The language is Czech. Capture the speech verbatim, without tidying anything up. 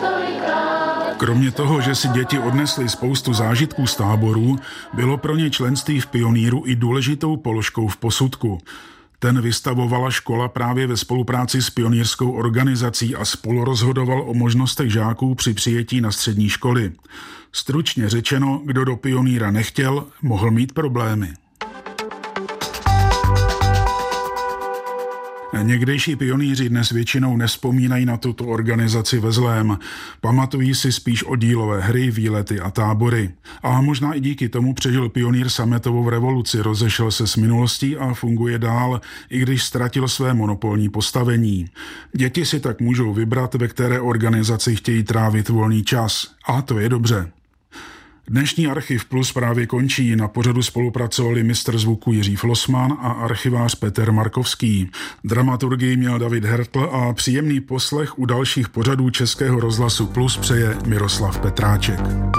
Kromě toho, že si děti odnesly spoustu zážitků z táborů, bylo pro ně členství v Pionýru i důležitou položkou v posudku. Ten vystavovala škola právě ve spolupráci s pionýrskou organizací a spolurozhodoval o možnostech žáků při přijetí na střední školy. Stručně řečeno, kdo do Pionýra nechtěl, mohl mít problémy. Někdejší pionýři dnes většinou nevzpomínají na tuto organizaci ve zlém. Pamatují si spíš oddílové hry, výlety a tábory. A možná i díky tomu přežil pionýr sametovou revoluci, rozešel se s minulostí a funguje dál, i když ztratil své monopolní postavení. Děti si tak můžou vybrat, ve které organizaci chtějí trávit volný čas. A to je dobře. Dnešní Archiv Plus právě končí. Na pořadu spolupracovali mistr zvuku Jiří Flossmann a archivář Petr Markovský. Dramaturgii měl David Hertl a příjemný poslech u dalších pořadů Českého rozhlasu Plus přeje Miroslav Petráček.